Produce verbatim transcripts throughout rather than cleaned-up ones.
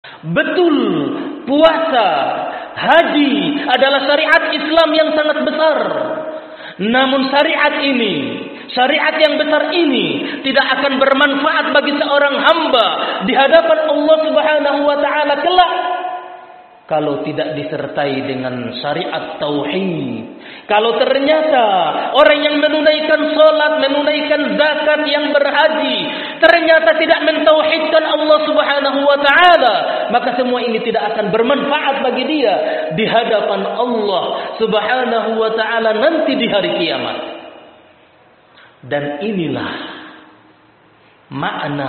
Betul, puasa, haji adalah syariat Islam yang sangat besar. Namun syariat ini, syariat yang besar ini tidak akan bermanfaat bagi seorang hamba di hadapan Allah Subhanahu wa taala kelak kalau tidak disertai dengan syariat tauhid. Kalau ternyata orang yang menunaikan salat, menunaikan zakat, yang berhaji ternyata tidak mentauhidkan Allah Subhanahu wa taala, maka semua ini tidak akan bermanfaat bagi dia di hadapan Allah Subhanahu wa taala nanti di hari kiamat. Dan inilah makna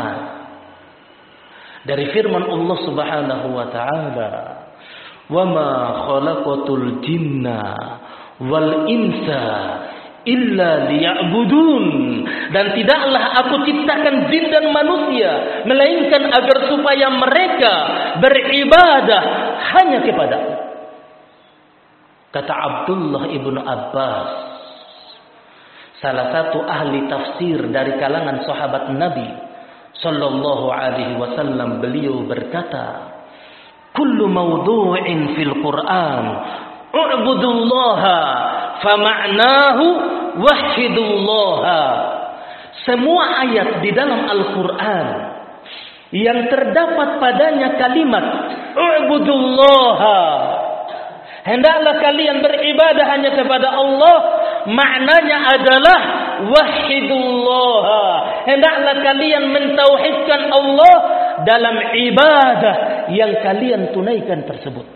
dari firman Allah Subhanahu wa taala, "Wa ma khalaqatul jinna wal insa illa liya'budun." Dan tidaklah aku ciptakan jin dan manusia melainkan agar supaya mereka beribadah hanya kepadaku. Kata Abdullah ibnu Abbas, salah satu ahli tafsir dari kalangan sahabat Nabi sallallahu alaihi wasallam, beliau berkata, "Kullu mawdu'in fil Qur'an u'budullaha fama'nahu wahhidullaha." Semua ayat di dalam Al-Quran yang terdapat padanya kalimat u'budullaha, hendaklah kalian beribadah hanya kepada Allah, maknanya adalah wahhidullaha, hendaklah kalian mentauhidkan Allah dalam ibadah yang kalian tunaikan tersebut.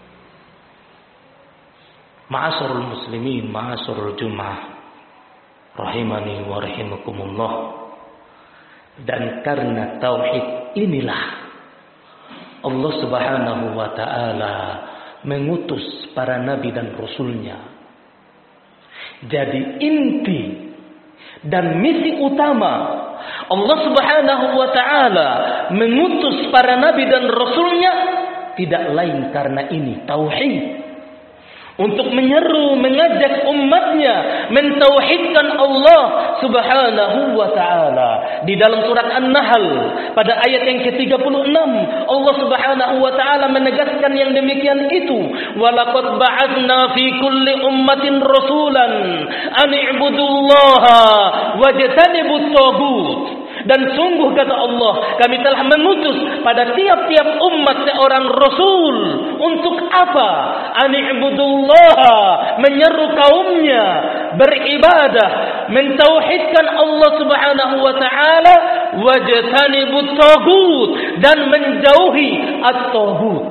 Ma'asyiral muslimin, ma'asyiral jum'ah, rahimani wa rahimakumullah. Dan karena tauhid inilah Allah Subhanahu wa taala mengutus para nabi dan rasulnya. Jadi inti dan misi utama Allah Subhanahu wa taala mengutus para nabi dan rasulnya tidak lain karena ini, tauhid. Untuk menyeru, mengajak umatnya mentauhidkan Allah Subhanahu wa taala. Di dalam surat An-Nahl pada ayat yang ke tiga puluh enam, Allah Subhanahu wa taala menegaskan yang demikian itu. Walaqad ba'atsna fi kulli ummatin rasulan an i'budullaha wajtanibut taghut. Dan sungguh kata Allah, kami telah mengutus pada tiap-tiap umat seorang rasul. Untuk apa? Ani'budullaha, menyeru kaumnya beribadah, mentauhidkan Allah Subhanahu wa taala, wajtanibut taghut, dan menjauhi at-taghut.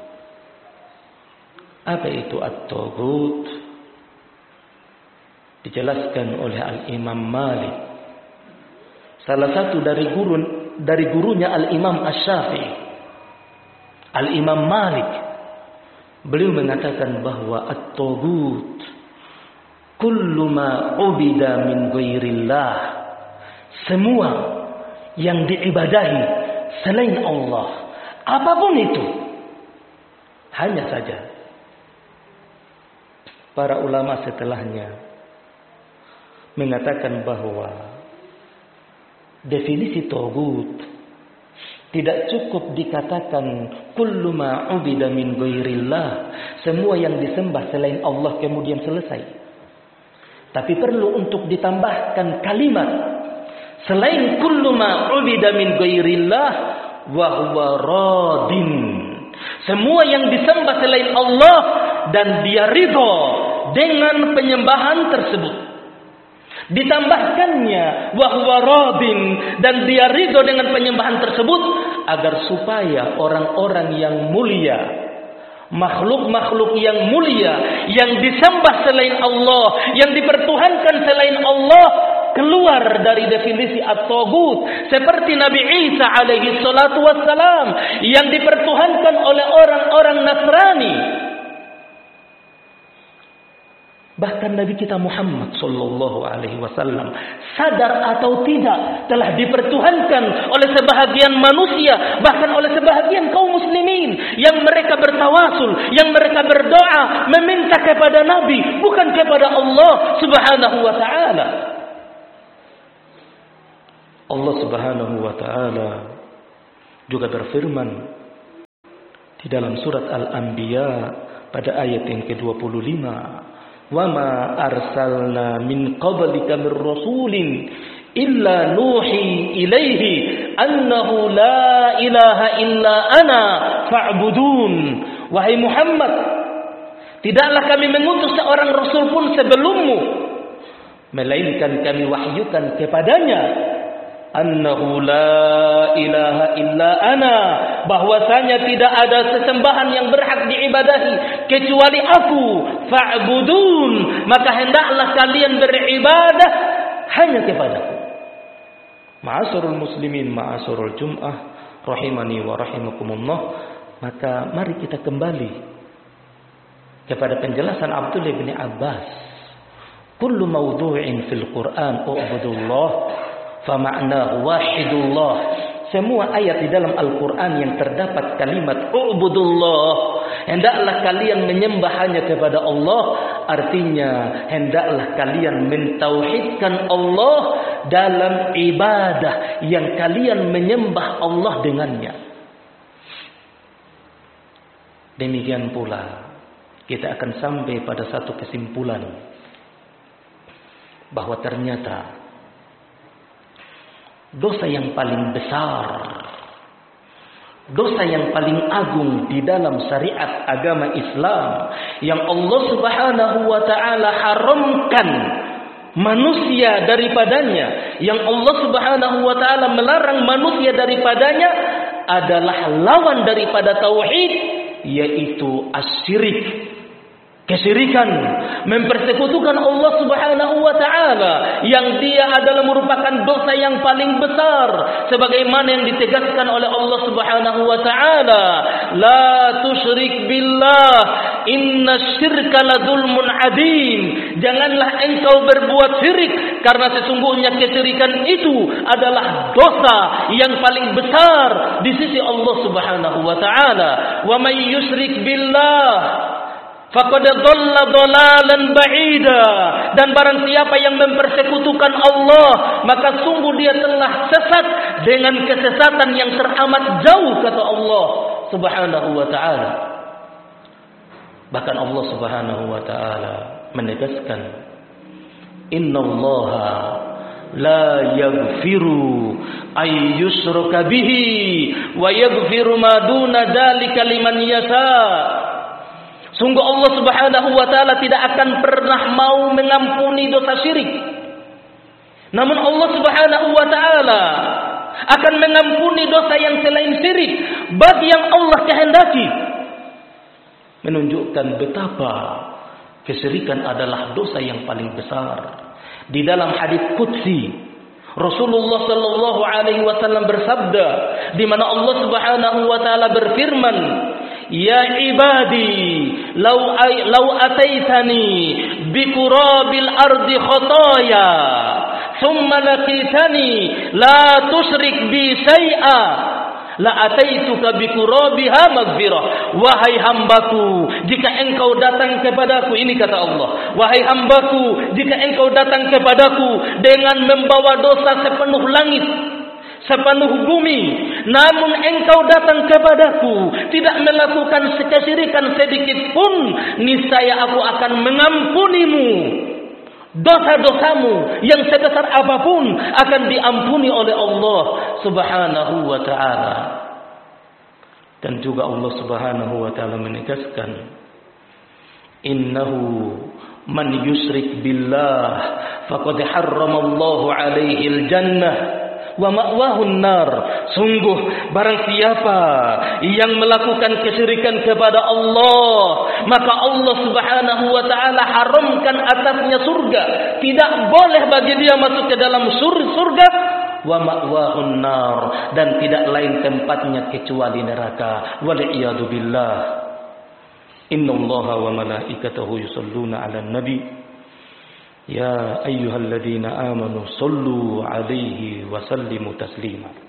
Apa itu at-taghut? Dijelaskan oleh Al-Imam Malik, salah satu dari guru dari gurunya Al-Imam Asy-Syafi'i, Al-Imam Malik, beliau mengatakan bahwa at-taghut kullu ma ubida min ghairillah, semua yang diibadahi selain Allah, apapun itu. Hanya saja para ulama setelahnya mengatakan bahwa definisi taghut tidak cukup dikatakan kullu ma ubida min ghairillah, semua yang disembah selain Allah kemudian selesai. Tapi perlu untuk ditambahkan kalimat selain kullu ma ubida min ghairillah wa huwa radin, semua yang disembah selain Allah dan dia ridha dengan penyembahan tersebut. Ditambahkannya wahwa radin, dan dia ridho dengan penyembahan tersebut agar supaya orang-orang yang mulia, makhluk-makhluk yang mulia yang disembah selain Allah, yang dipertuhankan selain Allah, keluar dari definisi at-taghut. Seperti Nabi Isa alaihi salatu wassalam yang dipertuhankan oleh orang-orang Nasrani. Bahkan Nabi kita Muhammad sallallahu alaihi wasallam sadar atau tidak telah dipertuhankan oleh sebahagian manusia, bahkan oleh sebahagian kaum muslimin yang mereka bertawasul, yang mereka berdoa meminta kepada Nabi bukan kepada Allah Subhanahu wa taala. Allah Subhanahu wa taala juga berfirman, di dalam surat Al-Anbiya pada ayat yang ke dua puluh lima. Wa ma arsalna min qablika mir rasulin illa nuhi ilaihi annahu la ilaha illa ana fa'budun. Wahai Muhammad, tidaklah kami mengutus seorang rasul pun sebelummu, melainkan kami wahyukan kepadanya annahu la ilaha illa ana, bahwasanya tidak ada sesembahan yang berhak diibadahi kecuali aku, fa'budun, maka hendaklah kalian beribadah hanya kepadaku. Ma'asyiral muslimin, ma'asyiral Jum'ah rahimani wa rahimakumullah. Maka mari kita kembali kepada penjelasan Abdullah bin Abbas. Kullu mawdu'in fil Qur'an u'budullah fama'nahu wahidullah. Semua ayat di dalam Al-Quran yang terdapat kalimat u'budullah, hendaklah kalian menyembah hanya kepada Allah, artinya hendaklah kalian mentauhidkan Allah dalam ibadah yang kalian menyembah Allah dengannya. Demikian pula kita akan sampai pada satu kesimpulan bahwa ternyata dosa yang paling besar, dosa yang paling agung di dalam syariat agama Islam yang Allah Subhanahu wa taala haramkan manusia daripadanya, yang Allah Subhanahu wa taala melarang manusia daripadanya, adalah lawan daripada tauhid, yaitu asyirik, kesyirikan, mempersekutukan Allah Subhanahu wa taala, yang dia adalah merupakan dosa yang paling besar, sebagaimana yang ditegaskan oleh Allah Subhanahu wa taala, la tusyrik billah innasyirka ladzulmun adzim. Janganlah engkau berbuat syirik, karena sesungguhnya kesyirikan itu adalah dosa yang paling besar di sisi Allah Subhanahu wa taala. Wa may yusyrik billah faqad dhalla dhalalan ba'ida, dan barang siapa yang mempersekutukan Allah, maka sungguh dia telah sesat dengan kesesatan yang teramat jauh, kata Allah Subhanahu wa taala. Bahkan Allah Subhanahu wa taala menegaskan, innallaha la yaghfiru ay yushraka bihi wa yaghfiru ma duna dzalika liman yasha. Sungguh Allah Subhanahu wa taala tidak akan pernah mau mengampuni dosa syirik. Namun Allah Subhanahu wa taala akan mengampuni dosa yang selain syirik bagi yang Allah kehendaki. Menunjukkan betapa kesyirikan adalah dosa yang paling besar. Di dalam hadis qudsi, Rasulullah sallallahu alaihi wasallam bersabda, di mana Allah Subhanahu wa taala berfirman, ya ibadi law law ataitani bi qurabil ardi khataya thumma laqitani la tusyrik bi syai'a la ataituka bi qurabiha maghfirah. Wahai hambaku, jika engkau datang kepadaku, ini kata Allah, wahai hambaku, jika engkau datang kepadaku dengan membawa dosa sepenuh langit, sepenuh bumi, namun engkau datang kepadaku tidak melakukan kesyirikan sedikit pun, niscaya aku akan mengampunimu. Dosa-dosamu yang sebesar apapun akan diampuni oleh Allah Subhanahu wa taala. Dan juga Allah Subhanahu wa taala menegaskan, innahu man yusyrik billah faqad harramallahu alaihi al-jannah wa ma'wahun nar. Sungguh barang siapa yang melakukan kesyirikan kepada Allah, maka Allah Subhanahu wa taala haramkan atasnya surga. Tidak boleh bagi dia masuk ke dalam surga. Wa ma'wahun nar, dan tidak lain tempatnya kecuali neraka. Wal'iyadu billah. Innallaha wa malaikatahu yusalluna 'alan nabi. Ya ayyuhalladzina amanu sallu 'alaihi wa sallimu taslima.